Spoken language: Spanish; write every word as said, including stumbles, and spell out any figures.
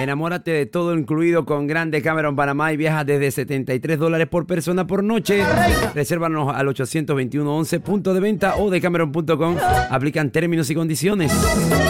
Enamórate de todo incluido con Grande Cameron Panamá y viaja desde setenta y tres dólares por persona por noche. Resérvanos al ochocientos veintiuno once, punto de venta o de Cameron punto com. Aplican términos y condiciones.